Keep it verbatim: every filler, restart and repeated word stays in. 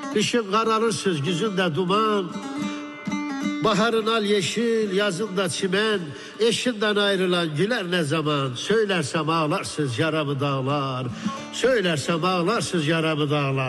Kışın kararırsız, güzünde duman. Baharın al yeşil, yazında çimen. Eşinden ayrılan güler ne zaman? Söylersem ağlarsız yaramı dağlar. Söylersem ağlarsız yaramı dağlar.